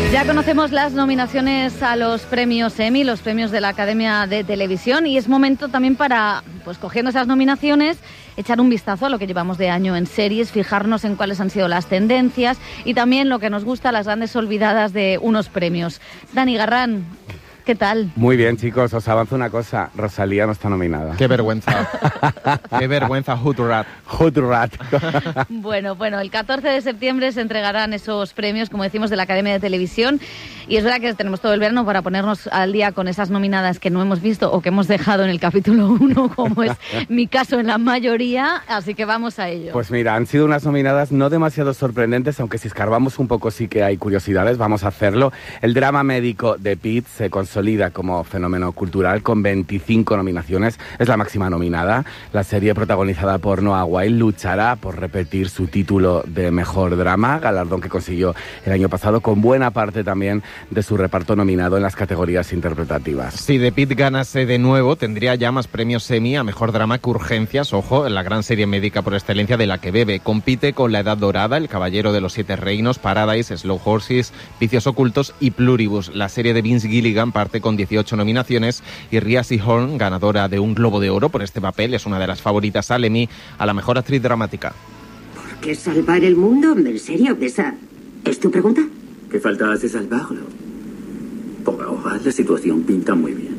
Ya conocemos las nominaciones a los premios Emmy, los premios de la Academia de Televisión, y es momento también para, pues cogiendo esas nominaciones, echar un vistazo a lo que llevamos de año en series, fijarnos en cuáles han sido las tendencias y también lo que nos gusta, las grandes olvidadas de unos premios. Dani Garrán, ¿qué tal? Muy bien, chicos, os avanzo una cosa. Rosalía no está nominada. Qué vergüenza. Qué vergüenza, Hoodrat. Hoodrat. Bueno, el 14 de septiembre se entregarán esos premios, como decimos, de la Academia de Televisión. Y es verdad que tenemos todo el verano para ponernos al día con esas nominadas que no hemos visto o que hemos dejado en el capítulo 1, como es mi caso en la mayoría. Así que vamos a ello. Pues mira, han sido unas nominadas no demasiado sorprendentes, aunque si escarbamos un poco sí que hay curiosidades, vamos a hacerlo. El drama médico de Pitt se consolida como fenómeno cultural con 25 nominaciones. Es la máxima nominada. La serie protagonizada por Noah Wyle luchará por repetir su título de mejor drama, galardón que consiguió el año pasado, con buena parte también de su reparto nominado en las categorías interpretativas. Si The Pitt ganase de nuevo, tendría ya más premios Emmy a mejor drama que Urgencias, ojo, en la gran serie médica por excelencia de la que bebe. Compite con La Edad Dorada, El Caballero de los Siete Reinos, Paradise, Slow Horses, Vicios Ocultos y Pluribus. La serie de Vince Gilligan parte con 18 nominaciones y Rhea Seehorn, ganadora de un Globo de Oro por este papel, es una de las favoritas al Emmy a la mejor actriz dramática. ¿Por qué salvar el mundo? ¿En serio? ¿Esa es tu pregunta? ¿Qué falta hace salvarlo? Por ahora la situación pinta muy bien.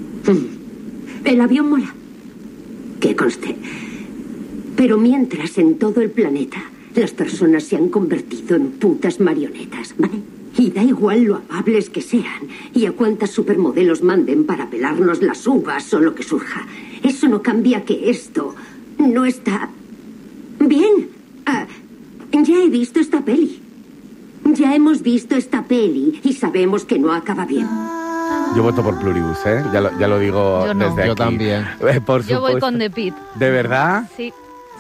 El avión mola. Que conste. Pero mientras en todo el planeta las personas se han convertido en putas marionetas, ¿vale? Y da igual lo amables que sean y a cuántas supermodelos manden para pelarnos las uvas o lo que surja. Eso no cambia que esto no está bien. Ya he visto esta peli. Ya hemos visto esta peli y sabemos que no acaba bien. Yo voto por Pluribus, ¿eh? Ya lo digo Yo no. desde aquí. Yo también. Por Yo voy supuesto. con The Pitt. ¿De verdad? Sí.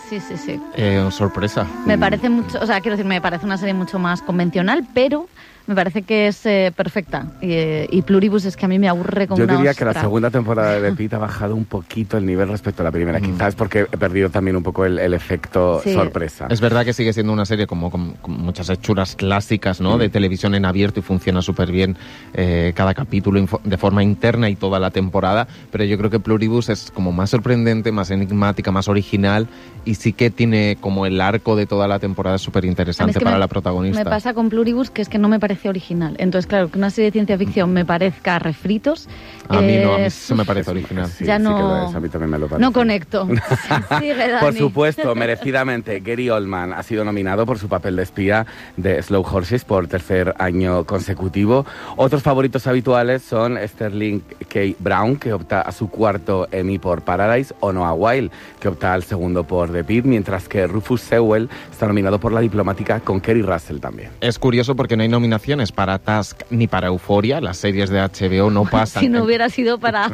Sorpresa. Me parece mucho, o sea, quiero decir, me parece una serie mucho más convencional, pero me parece que es perfecta. Y Pluribus es que a mí me aburre como una Yo diría ostra. que la segunda temporada de The Pitt ha bajado un poquito el nivel respecto a la primera. Quizás porque he perdido también un poco el efecto sorpresa. Es verdad que sigue siendo una serie como con muchas hechuras clásicas, ¿no? De televisión en abierto y funciona súper bien cada capítulo de forma interna y toda la temporada, pero yo creo que Pluribus es como más sorprendente, más enigmática, más original y sí que tiene como el arco de toda la temporada súper interesante para la protagonista. Me pasa con Pluribus que es que no me parece original. Entonces, claro, que una serie de ciencia ficción me parezca refritos. A mí no, a mí sí me parece original. Sí, ya sí no, que lo es, a mí también me lo parece. No conecto. Sigue, Dani. Por supuesto, merecidamente, Gary Oldman ha sido nominado por su papel de espía de Slow Horses por tercer año consecutivo. Otros favoritos habituales son Sterling K. Brown, que opta a su cuarto Emmy por Paradise, o Noah Wyle, que opta al segundo por The Pitt, mientras que Rufus Sewell está nominado por La Diplomática con Kerry Russell también. Es curioso porque no hay nominaciones para Task ni para Euphoria. Las series de HBO no pasan. Si no hubiera sido para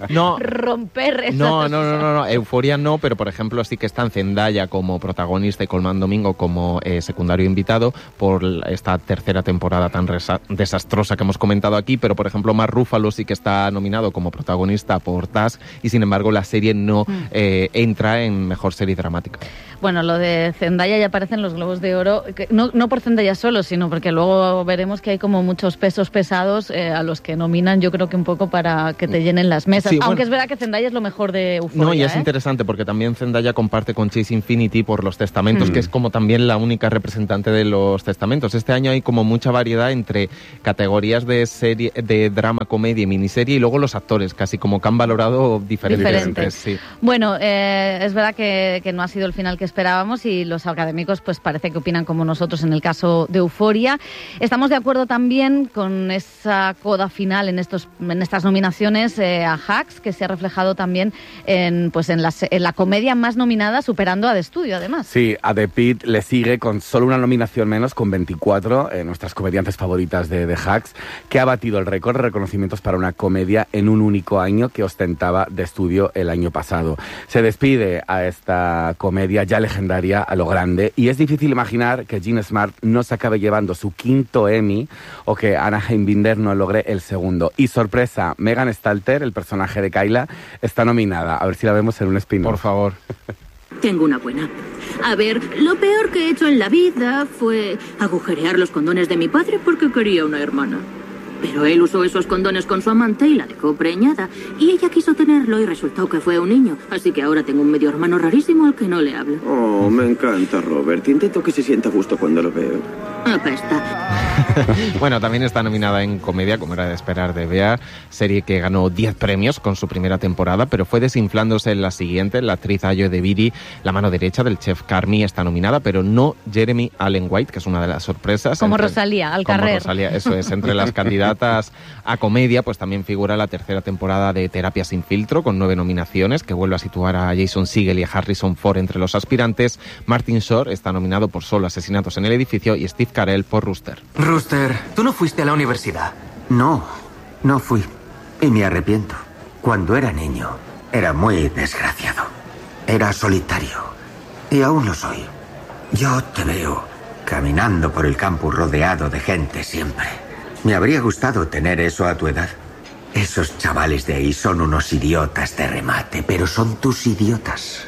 romper esas... No. Euphoria no, pero por ejemplo sí que están Zendaya como protagonista y Colman Domingo como secundario invitado por esta tercera temporada tan desastrosa que hemos comentado aquí, pero por ejemplo Mark Ruffalo sí que está nominado como protagonista por Task y sin embargo la serie no entra en mejor serie dramática. Bueno, lo de Zendaya ya aparece en los Globos de Oro, no por Zendaya solo, sino porque luego veremos que hay como muchos pesos pesados a los que nominan, yo creo que un poco para que te llenen las mesas. Sí, aunque es verdad que Zendaya es lo mejor de Euphoria. No, y es interesante porque también Zendaya comparte con Chase Infinity por Los Testamentos, que es como también la única representante de Los Testamentos. Este año hay como mucha variedad entre categorías de serie, de drama, comedia y miniserie, y luego los actores, casi como que han valorado diferentes. Sí. Bueno, es verdad que no ha sido el final que esperábamos y los académicos pues parece que opinan como nosotros en el caso de Euphoria. Estamos de acuerdo también con esa coda final en estas nominaciones a Hacks, que se ha reflejado también en la comedia más nominada, superando a The Studio, además. Sí, a The Pitt le sigue con solo una nominación menos, con 24, nuestras comediantes favoritas de Hacks, que ha batido el récord de reconocimientos para una comedia en un único año que ostentaba The Studio el año pasado. Se despide a esta comedia ya legendaria a lo grande y es difícil imaginar que Jean Smart no se acabe llevando su quinto Emmy o que Anna Einbinder no logre el segundo. Y sorpresa, Megan Stalter, el personaje de Kyla, está nominada. A ver si la vemos en un spin-off. Por favor. Tengo una buena. A ver, lo peor que he hecho en la vida fue agujerear los condones de mi padre porque quería una hermana. Pero él usó esos condones con su amante y la dejó preñada. Y ella quiso tenerlo y resultó que fue un niño. Así que ahora tengo un medio hermano rarísimo al que no le hablo. Oh, me encanta, Robert. Intento que se sienta a gusto cuando lo veo. Apesta. Bueno, también está nominada en comedia, como era de esperar de Bea, serie que ganó 10 premios con su primera temporada, pero fue desinflándose en la siguiente. La actriz Ayo Edebiri, la mano derecha del chef Carmy, está nominada, pero no Jeremy Allen White, que es una de las sorpresas. Como Rosalía, al carrer. Como Rosalía, eso es. Entre las candidatas a comedia, pues también figura la tercera temporada de Terapia sin filtro, con 9 nominaciones, que vuelve a situar a Jason Segel y a Harrison Ford entre los aspirantes. Martin Short está nominado por Solo asesinatos en el edificio y Steve Carell por Rooster. Rooster, ¿tú no fuiste a la universidad? No, no fui. Y me arrepiento. Cuando era niño, era muy desgraciado. Era solitario. Y aún lo soy. Yo te veo caminando por el campus rodeado de gente siempre. Me habría gustado tener eso a tu edad. Esos chavales de ahí son unos idiotas de remate, pero son tus idiotas.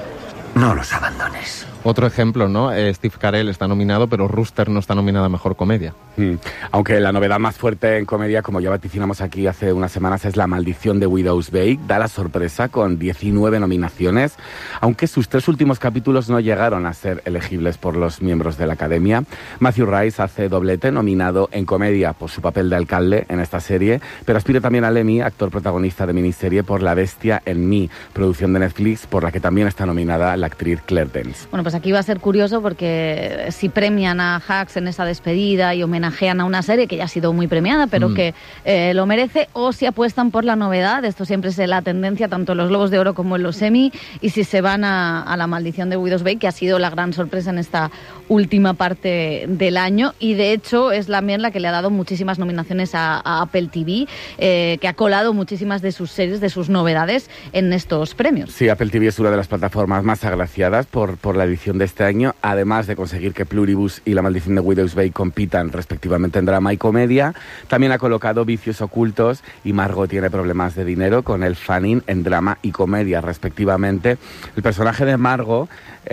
No los abandones. Otro ejemplo, ¿no? Steve Carell está nominado, pero Rooster no está nominada a Mejor Comedia. Aunque la novedad más fuerte en comedia, como ya vaticinamos aquí hace unas semanas, es La Maldición de Widow's Bake. Da la sorpresa con 19 nominaciones, aunque sus 3 últimos capítulos no llegaron a ser elegibles por los miembros de la Academia. Matthew Rice hace doblete, nominado en comedia por su papel de alcalde en esta serie, pero aspira también al Emmy, actor protagonista de miniserie, por La Bestia en mí, producción de Netflix, por la que también está nominada la actriz Claire Danes. Bueno, pues aquí va a ser curioso porque si premian a Hux en esa despedida y homenajean a una serie que ya ha sido muy premiada, pero que lo merece, o si apuestan por la novedad. Esto siempre es la tendencia, tanto en los Globos de Oro como en los Emmy, y si se van a La Maldición de Widow's Bake, que ha sido la gran sorpresa en esta última parte del año, y de hecho es también la que le ha dado muchísimas nominaciones a Apple TV, que ha colado muchísimas de sus series, de sus novedades en estos premios. Sí, Apple TV es una de las plataformas más agraciadas por la edición de este año, además de conseguir que Pluribus y La Maldición de Widow's Bake compitan respectivamente en drama y comedia. También ha colocado Vicios ocultos y Margot tiene problemas de dinero con Elle Fanning en drama y comedia respectivamente. El personaje de Margot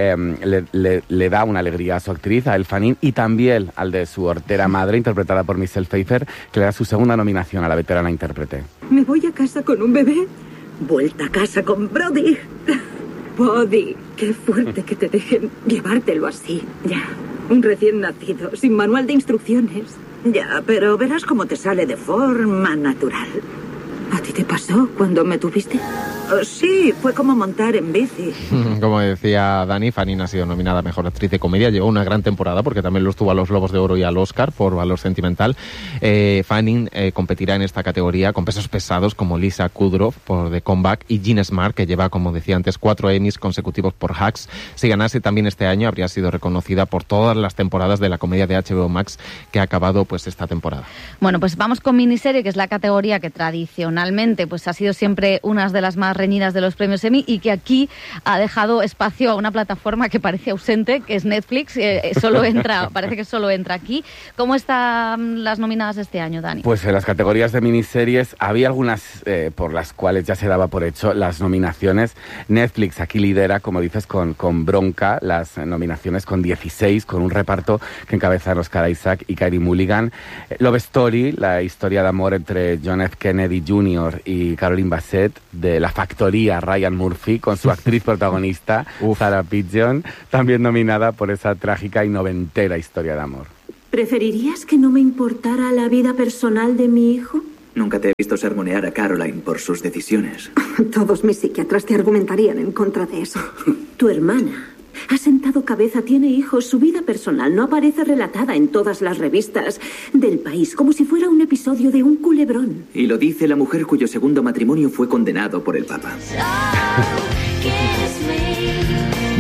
le da una alegría a su actriz, a Elle Fanning, y también al de su hortera madre, interpretada por Michelle Pfeiffer, que le da su segunda nominación a la veterana intérprete. ¿Me voy a casa con un bebé? Vuelta a casa con Brody. Body, qué fuerte que te dejen llevártelo así. Ya, un recién nacido, sin manual de instrucciones. Ya, pero verás cómo te sale de forma natural. ¿A ti te pasó cuando me tuviste? Sí, fue como montar en bici. Como decía Dani, Fanning ha sido nominada a Mejor Actriz de Comedia. Llevó una gran temporada porque también lo estuvo a los Globos de Oro y al Oscar por Valor Sentimental. Fanning competirá en esta categoría con pesos pesados como Lisa Kudrow por The Comeback y Jean Smart, que lleva, como decía antes, 4 Emmys consecutivos por Hacks. Si ganase también este año, habría sido reconocida por todas las temporadas de la comedia de HBO Max que ha acabado pues esta temporada. Bueno, pues vamos con miniserie, que es la categoría que tradicionalmente pues ha sido siempre una de las más reñidas de los premios Emmy y que aquí ha dejado espacio a una plataforma que parece ausente, que es Netflix. Parece que solo entra aquí. ¿Cómo están las nominadas este año, Dani? Pues en las categorías de miniseries había algunas por las cuales ya se daba por hecho las nominaciones. Netflix aquí lidera, como dices, con bronca las nominaciones, con 16, con un reparto que encabezan Oscar Isaac y Carey Mulligan. Love Story, la historia de amor entre John F. Kennedy Jr. y Caroline Bassett, de La Factoría, Ryan Murphy, con su actriz protagonista, Sarah Pidgeon, también nominada por esa trágica y noventera historia de amor. ¿Preferirías que no me importara la vida personal de mi hijo? Nunca te he visto sermonear a Caroline por sus decisiones. Todos mis psiquiatras te argumentarían en contra de eso. Tu hermana ha sentado cabeza, tiene hijos, su vida personal no aparece relatada en todas las revistas del país, como si fuera un episodio de Un Culebrón. Y lo dice la mujer cuyo segundo matrimonio fue condenado por el Papa.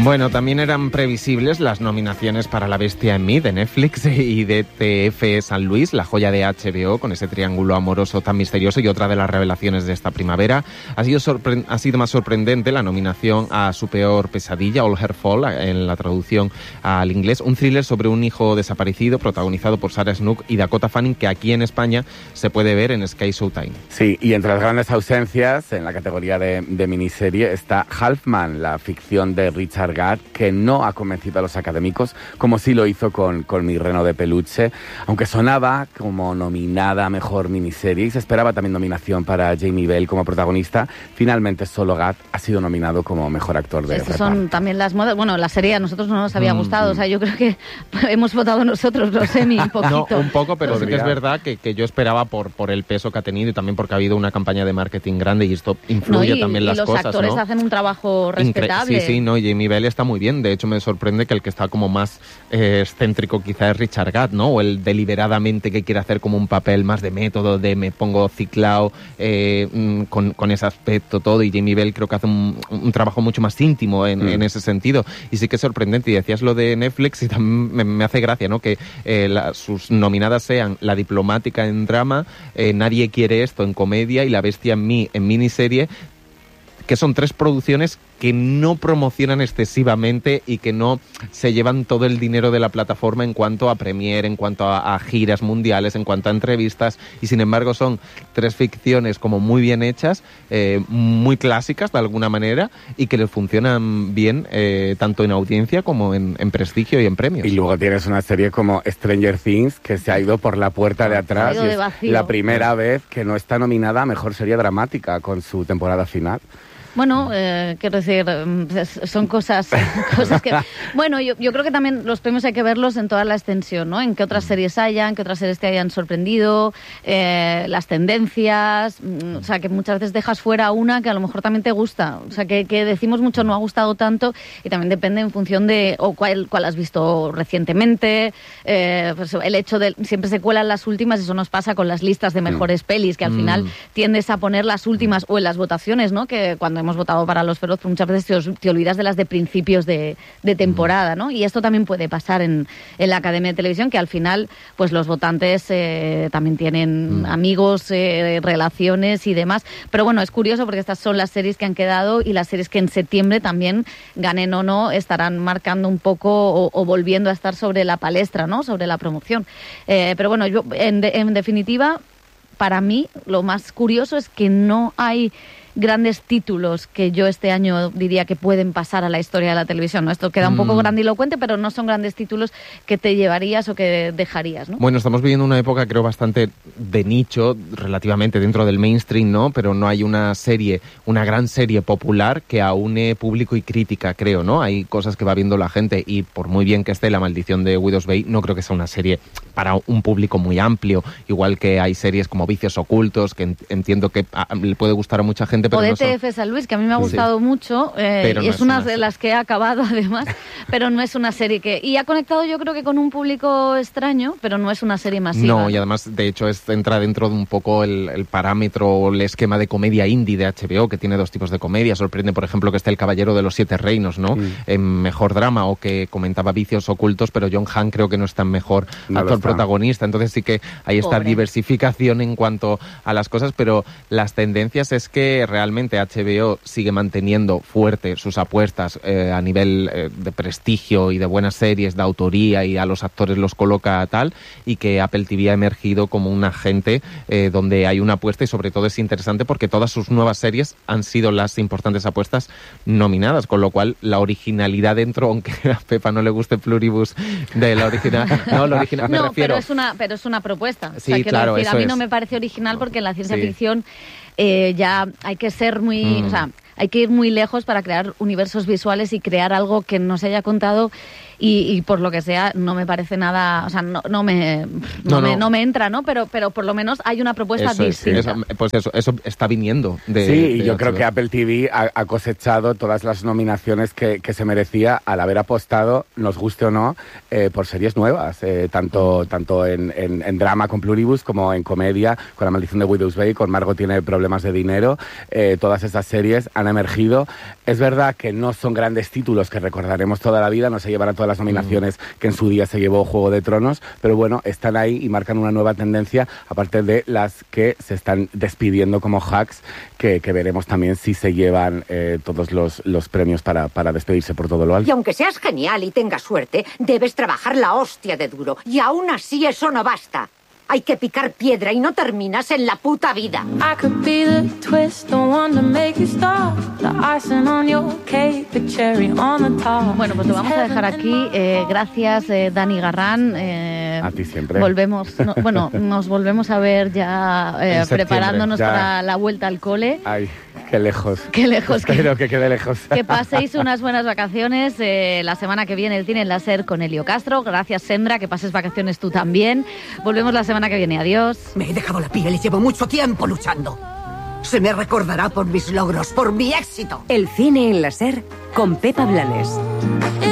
Bueno, también eran previsibles las nominaciones para La bestia en mí de Netflix y de TF San Luis, la joya de HBO, con ese triángulo amoroso tan misterioso y otra de las revelaciones de esta primavera. Ha sido más sorprendente la nominación a su peor pesadilla, All Her Fall, en la traducción al inglés, un thriller sobre un hijo desaparecido protagonizado por Sarah Snook y Dakota Fanning, que aquí en España se puede ver en Sky Showtime. Sí, y entre las grandes ausencias en la categoría de miniserie está Halfman, la ficción de Richard Gad, que no ha convencido a los académicos, como sí lo hizo con Mi reno de peluche, aunque sonaba como nominada a mejor miniserie y se esperaba también nominación para Jamie Bell como protagonista. Finalmente solo Gad ha sido nominado como mejor actor de reparto. Estas son también las modas. Bueno, la serie a nosotros no nos había gustado, o sea, yo creo que hemos votado nosotros los Emmy un poquito. No, un poco, pero sí que es verdad que yo esperaba por el peso que ha tenido y también porque ha habido una campaña de marketing grande y esto influye también las cosas, ¿no? Y los actores hacen un trabajo respetable. Sí, no, Jamie Bell está muy bien. De hecho, me sorprende que el que está como más excéntrico quizá es Richard Gad, ¿no? O el deliberadamente que quiere hacer como un papel más de método, de me pongo ciclao, con ese aspecto todo, y Jamie Bell creo que hace un trabajo mucho más íntimo en ese sentido. Y sí que es sorprendente. Y decías lo de Netflix y también me hace gracia, ¿no? Que sus nominadas sean La diplomática en drama, Nadie quiere esto en comedia y La bestia en mí en miniserie, que son 3 producciones que no promocionan excesivamente y que no se llevan todo el dinero de la plataforma en cuanto a premiere, en cuanto a giras mundiales, en cuanto a entrevistas, y sin embargo son 3 ficciones como muy bien hechas, muy clásicas de alguna manera, y que les funcionan bien tanto en audiencia como en prestigio y en premios. Y luego tienes una serie como Stranger Things, que se ha ido por la puerta de atrás, y es la primera vez que no está nominada a mejor serie dramática con su temporada final. Bueno, quiero decir, son cosas que... Bueno, yo creo que también los premios hay que verlos en toda la extensión, ¿no? En qué otras series hayan, qué otras series te hayan sorprendido, las tendencias, o sea, que muchas veces dejas fuera una que a lo mejor también te gusta, o sea, que decimos mucho no ha gustado tanto, y también depende en función de o cuál has visto recientemente, pues el hecho de siempre se cuelan las últimas, eso nos pasa con las listas de mejores pelis, que al final tiendes a poner las últimas, o en las votaciones, ¿no? Que cuando hemos votado para Los Feroz, muchas veces te olvidas de las de principios de temporada, ¿no? Y esto también puede pasar en la Academia de Televisión, que al final, pues los votantes también tienen amigos, relaciones y demás. Pero bueno, es curioso porque estas son las series que han quedado, y las series que en septiembre también, ganen o no, estarán marcando un poco o volviendo a estar sobre la palestra, ¿no? Sobre la promoción. Pero bueno, yo en definitiva, para mí, lo más curioso es que no hay grandes títulos que yo este año diría que pueden pasar a la historia de la televisión, ¿no? Esto queda un poco grandilocuente, pero no son grandes títulos que te llevarías o que dejarías, ¿no? Bueno, estamos viviendo una época, creo, bastante de nicho, relativamente dentro del mainstream, ¿no? Pero no hay una gran serie popular que aúne público y crítica, creo, ¿no? Hay cosas que va viendo la gente, y por muy bien que esté La maldición de Widow's Bay, no creo que sea una serie para un público muy amplio, igual que hay series como Vicios ocultos, que entiendo que le puede gustar a mucha gente, pero o de TF San Luis, que a mí me ha gustado mucho, y es una de las que he acabado además, pero no es una serie que... Y ha conectado yo creo que con un público extraño, pero no es una serie masiva. No, y además de hecho entra dentro de un poco el parámetro o el esquema de comedia indie de HBO, que tiene 2 tipos de comedia. Sorprende, por ejemplo, que esté El caballero de los 7 reinos, ¿no? En mejor drama, o que comentaba Vicios ocultos, pero John Hamm creo que no está en mejor actor protagonista. Entonces sí que hay esta diversificación en cuanto a las cosas, pero las tendencias es que realmente HBO sigue manteniendo fuerte sus apuestas a nivel de prestigio y de buenas series, de autoría, y a los actores los coloca tal, y que Apple TV ha emergido como un agente donde hay una apuesta, y sobre todo es interesante porque todas sus nuevas series han sido las importantes apuestas nominadas, con lo cual la originalidad dentro, aunque a Pepa no le guste Pluribus de la original, me refiero... pero es una propuesta. Sí, o sea, claro, decir, a mí es. No me parece original, porque en la ciencia ficción ya hay que ser muy... O sea, hay que ir muy lejos para crear universos visuales y crear algo que no se haya contado, y por lo que sea no me parece nada, o sea, no me entra, ¿no? Pero por lo menos hay una propuesta distinta. Pues eso está viniendo y yo creo que Apple TV ha cosechado todas las nominaciones que se merecía, al haber apostado, nos guste o no, por series nuevas, tanto en drama con Pluribus, como en comedia con La maldición de Widow's Bay, con Margot tiene problemas de dinero. Todas esas series han han emergido. Es verdad que no son grandes títulos que recordaremos toda la vida, no se llevarán todas las nominaciones que en su día se llevó Juego de Tronos, pero bueno, están ahí y marcan una nueva tendencia, aparte de las que se están despidiendo como Hacks, que veremos también si se llevan todos los premios para despedirse por todo lo alto. Y aunque seas genial y tengas suerte, debes trabajar la hostia de duro. Y aún así eso no basta. Hay que picar piedra y no terminas en la puta vida. Bueno, pues lo vamos a dejar aquí. Gracias, Dani Garrán. A ti siempre. Nos volvemos a ver ya preparándonos para la vuelta al cole. Ay, qué lejos. Qué lejos. Espero que quede lejos. Que paséis unas buenas vacaciones. La semana que viene el Cine en Láser con Elio Castro. Gracias, Sembra, que pases vacaciones tú también. Volvemos la semana que viene. Adiós. Me he dejado la piel y llevo mucho tiempo luchando. Se me recordará por mis logros, por mi éxito. El Cine en Láser con Pepa Blanes.